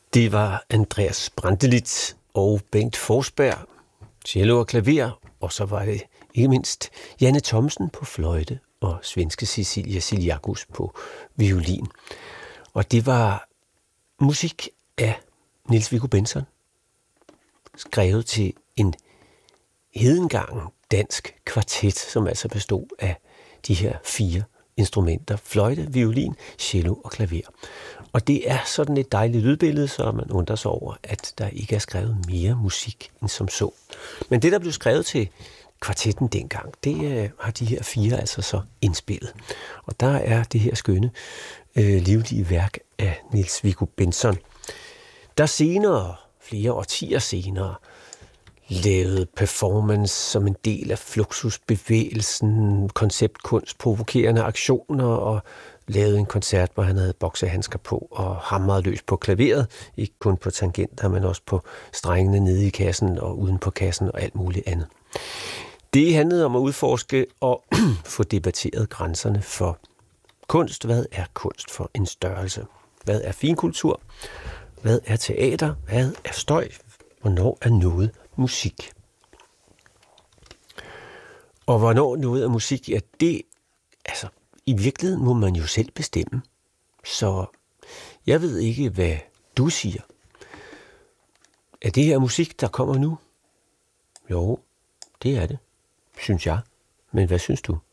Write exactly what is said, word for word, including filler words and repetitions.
Det var Andreas Brantelid og Bengt Forsberg, cello og klaver, og så var det ikke mindst Janne Thomsen på fløjte og svenske Cecilia Siliakus på violin. Og det var musik af Niels-Viggo Bentzon, skrevet til en hedengangen dansk kvartet, som altså bestod af de her fire instrumenter: fløjte, violin, cello og klaver. Og det er sådan et dejligt lydbillede, så man undrer sig over, at der ikke er skrevet mere musik end som så. Men det, der blev skrevet til kvartetten dengang, det øh, har de her fire altså så indspillet. Og der er det her skønne, øh, livlige værk af Niels-Viggo Bentzon, der senere, flere årtier senere, lavede performance som en del af Fluxusbevægelsen, konceptkunst, provokerende aktioner, og lavede en koncert, hvor han havde boksehandsker på og hamrede løs på klaveret, ikke kun på tangenter, men også på strengene nede i kassen og uden på kassen og alt muligt andet. Det handlede om at udforske og få debatteret grænserne for kunst. Hvad er kunst for en størrelse? Hvad er finkultur? Hvad er teater? Hvad er støj? Hvornår er noget musik? Og hvornår noget er musik? Ja, det, altså, i virkeligheden må man jo selv bestemme. Så jeg ved ikke, hvad du siger. Er det her musik, der kommer nu? Jo, det er det, synes jeg. Men hvad synes du?